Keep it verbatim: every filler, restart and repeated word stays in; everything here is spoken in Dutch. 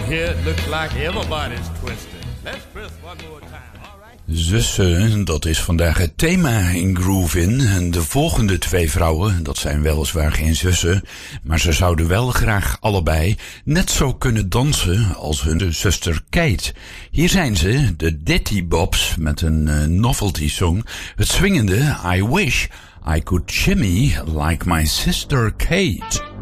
here it looks like everybody's twisted. Let's press one more time, all right? Zussen, dat is vandaag het thema in Groovin. En de volgende twee vrouwen, dat zijn weliswaar geen zussen, maar ze zouden wel graag allebei net zo kunnen dansen als hun zuster Kate. Hier zijn ze, de Ditty Bobs, met een uh, novelty song, het swingende I Wish I Could Shimmy Like My Sister Kate.